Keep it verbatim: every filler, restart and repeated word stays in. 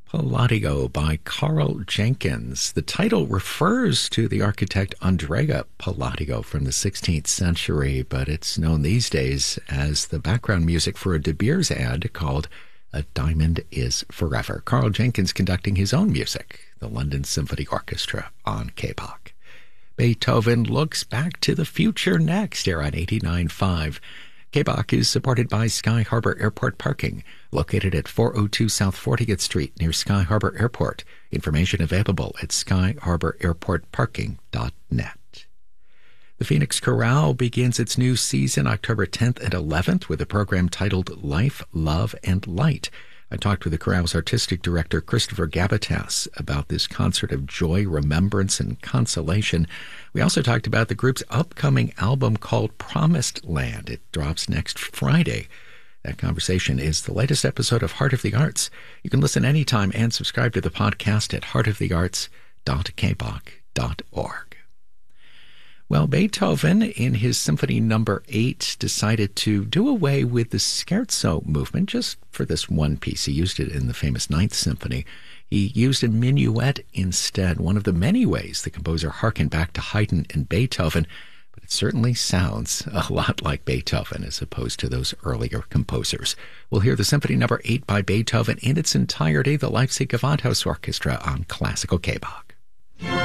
Palladio by Carl Jenkins. The title refers to the architect Andrea Palladio from the sixteenth century, but it's known these days as the background music for a De Beers ad called A Diamond is Forever. Carl Jenkins conducting his own music, the London Symphony Orchestra on K P O C. Beethoven looks back to the future next here on eighty-nine point five. K P O C is supported by Sky Harbor Airport Parking, located at four oh two South fortieth Street near Sky Harbor Airport. Information available at sky harbor airport parking dot net. The Phoenix Chorale begins its new season October tenth and eleventh with a program titled Life, Love, and Light. I talked with the chorale's artistic director, Christopher Gabatas, about this concert of joy, remembrance, and consolation. We also talked about the group's upcoming album called Promised Land. It drops next Friday. That conversation is the latest episode of Heart of the Arts. You can listen anytime and subscribe to the podcast at heart of the arts dot k p o c dot org. Well, Beethoven, in his Symphony Number eight, decided to do away with the scherzo movement just for this one piece. He used it in the famous Ninth Symphony. He used a minuet instead, one of the many ways the composer harkened back to Haydn and Beethoven, but it certainly sounds a lot like Beethoven as opposed to those earlier composers. We'll hear the Symphony Number eight by Beethoven in its entirety, the Leipzig Gewandhaus Orchestra on Classical K P O C.